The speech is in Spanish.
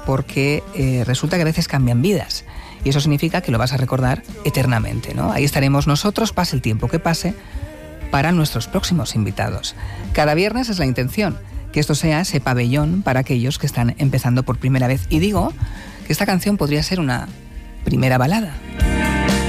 porque resulta que a veces cambian vidas. Y eso significa que lo vas a recordar eternamente, ¿no? Ahí estaremos nosotros, pase el tiempo que pase, para nuestros próximos invitados. Cada viernes es la intención que esto sea ese pabellón para aquellos que están empezando por primera vez. Y digo que esta canción podría ser una primera balada.